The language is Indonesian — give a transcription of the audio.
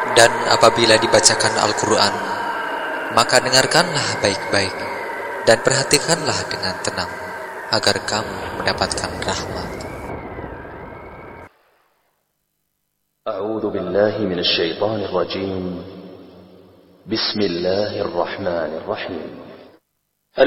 Dan apabila dibacakan Al-Quran, maka dengarkanlah baik-baik dan perhatikanlah dengan tenang, agar kamu mendapatkan rahmat. A'udzu billahi minasy syaithanir rajim. Bismillahirrahmanirrahim.